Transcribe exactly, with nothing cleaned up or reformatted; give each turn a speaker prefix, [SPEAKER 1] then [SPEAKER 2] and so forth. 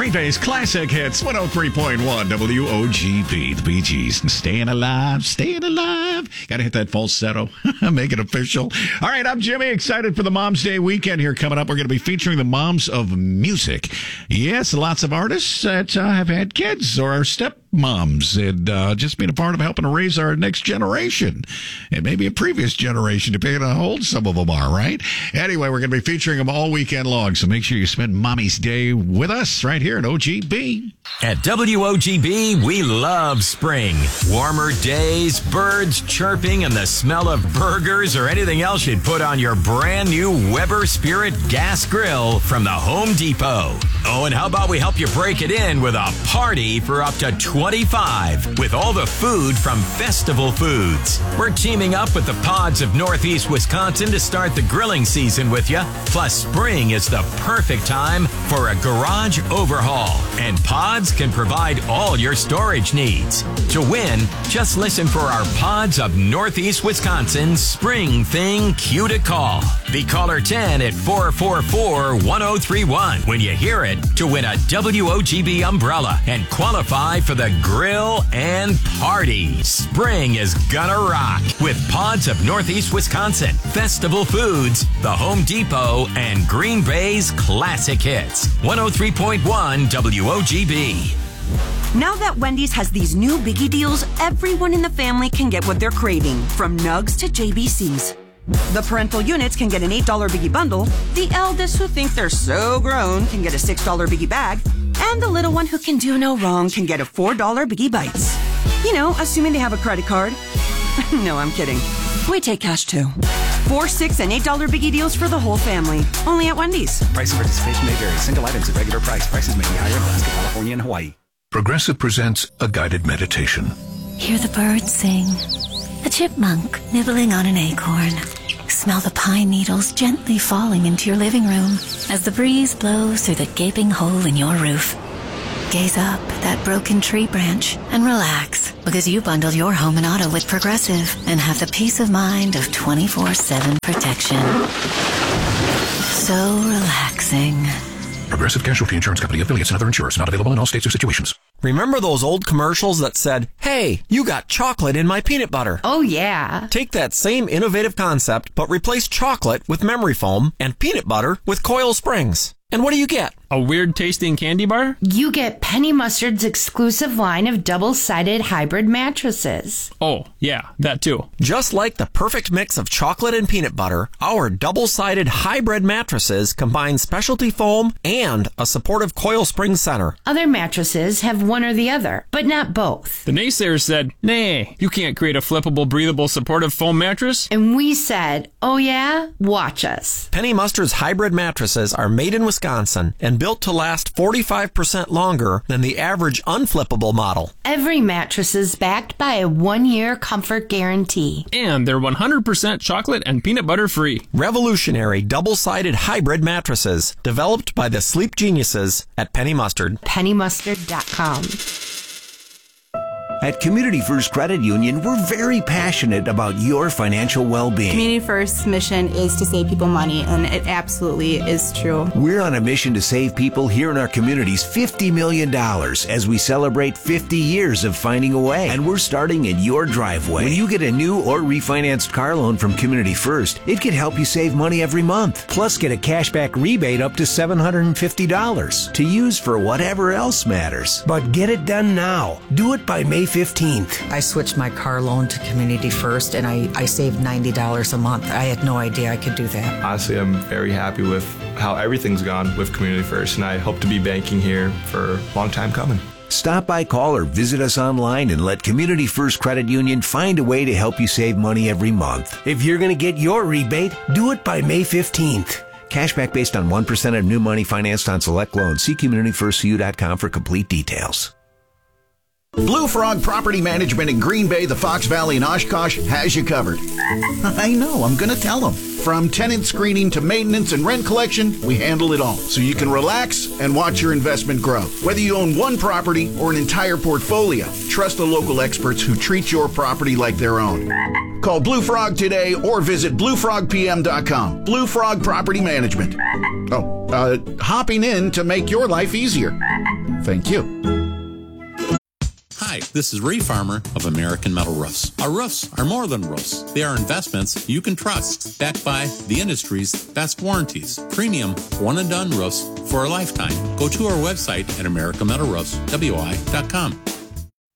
[SPEAKER 1] Green Bay's classic hits, one oh three point one W O G B, the Bee Gees. Staying alive, staying alive. Got to hit that falsetto, make it official. All right, I'm Jimmy, excited for the Mom's Day weekend here coming up. We're going to be featuring the moms of music. Yes, lots of artists that uh, have had kids or are stepmoms and uh, just being a part of helping to raise our next generation and maybe a previous generation, depending on how old some of them are, right? Anyway, we're going to be featuring them all weekend long, so make sure you spend Mommy's Day with us right here at O G B.
[SPEAKER 2] At W O G B, we love spring. Warmer days, birds chirping, and the smell of burgers or anything else you'd put on your brand new Weber Spirit gas grill from the Home Depot. Oh, and how about we help you break it in with a party for up to twenty-five with all the food from Festival Foods. We're teaming up with the Pods of Northeast Wisconsin to start the grilling season with you. Plus, spring is the perfect time for a garage overhaul, and Pods can provide all your storage needs. To win, just listen for our Pods of Northeast Wisconsin Spring Thing Cue to Call. Be caller ten at four four four, one oh three one when you hear it to win a W O G B umbrella and qualify for the grill and party. Spring is gonna rock with Pods of Northeast Wisconsin, Festival Foods, the Home Depot, and Green Bay's classic hits. one oh three point one W O G B.
[SPEAKER 3] Now that Wendy's has these new biggie deals, everyone in the family can get what they're craving, from nugs to J B Cs. The parental units can get an eight dollar biggie bundle, the eldest who think they're so grown can get a six dollar biggie bag, and the little one who can do no wrong can get a four dollar biggie bites. You know, assuming they have a credit card. No, I'm kidding. We take cash too. Four, six, and eight dollar biggie deals for the whole family. Only at Wendy's.
[SPEAKER 4] Price and participation may vary. Single items at regular price. Prices may be higher in Alaska, California, and Hawaii.
[SPEAKER 5] Progressive presents a guided meditation.
[SPEAKER 6] Hear the birds sing. A chipmunk nibbling on an acorn. Smell the pine needles gently falling into your living room as the breeze blows through the gaping hole in your roof. Gaze up at that broken tree branch and relax, because you bundled your home and auto with Progressive and have the peace of mind of twenty-four seven protection. So relaxing.
[SPEAKER 5] Progressive Casualty Insurance Company, affiliates, and other insurers. Not available in all states or situations.
[SPEAKER 7] Remember those old commercials that said, "Hey, you got chocolate in my peanut butter"?
[SPEAKER 8] Oh, yeah.
[SPEAKER 7] Take that same innovative concept, but replace chocolate with memory foam and peanut butter with Coil Springs. And what do you get?
[SPEAKER 9] A weird-tasting candy bar?
[SPEAKER 8] You get Penny Mustard's exclusive line of double-sided hybrid mattresses.
[SPEAKER 9] Oh, yeah, that too.
[SPEAKER 7] Just like the perfect mix of chocolate and peanut butter, our double-sided hybrid mattresses combine specialty foam and a supportive coil spring center.
[SPEAKER 8] Other mattresses have one or the other, but not both.
[SPEAKER 9] The naysayers said, "Nay, you can't create a flippable, breathable, supportive foam mattress."
[SPEAKER 8] And we said, "Oh yeah? Watch us."
[SPEAKER 7] Penny Mustard's hybrid mattresses are made in Wisconsin and built to last forty-five percent longer than the average unflippable model.
[SPEAKER 8] Every mattress is backed by a one-year comfort guarantee.
[SPEAKER 9] And they're one hundred percent chocolate and peanut butter free.
[SPEAKER 7] Revolutionary double-sided hybrid mattresses developed by the sleep geniuses at Penny Mustard.
[SPEAKER 8] penny mustard dot com.
[SPEAKER 10] At Community First Credit Union, we're very passionate about your financial well-being.
[SPEAKER 11] Community First's mission is to save people money, and it absolutely is true.
[SPEAKER 10] We're on a mission to save people here in our communities fifty million dollars as we celebrate fifty years of finding a way. And we're starting in your driveway. When you get a new or refinanced car loan from Community First, it can help you save money every month. Plus, get a cashback rebate up to seven hundred fifty dollars to use for whatever else matters. But get it done now. Do it by May fifteenth.
[SPEAKER 12] I switched my car loan to Community First, and I, I saved ninety dollars a month. I had no idea I could do that.
[SPEAKER 13] Honestly, I'm very happy with how everything's gone with Community First, and I hope to be banking here for a long time coming.
[SPEAKER 10] Stop by, call, or visit us online and let Community First Credit Union find a way to help you save money every month. If you're going to get your rebate, do it by May fifteenth. Cashback based on one percent of new money financed on select loans. See community first c u dot com for complete details.
[SPEAKER 14] Blue Frog Property Management in Green Bay, the Fox Valley, and Oshkosh has you covered. I know, I'm going to tell them. From tenant screening to maintenance and rent collection, we handle it all, so you can relax and watch your investment grow. Whether you own one property or an entire portfolio, trust the local experts who treat your property like their own. Call Blue Frog today or visit blue frog p m dot com. Blue Frog Property Management. Oh, uh, hopping in to make your life easier. Thank you.
[SPEAKER 15] Hi, this is Ray Farmer of American Metal Roofs. Our roofs are more than roofs. They are investments you can trust, backed by the industry's best warranties. Premium one-and-done roofs for a lifetime. Go to our website at american metal roofs w i dot com.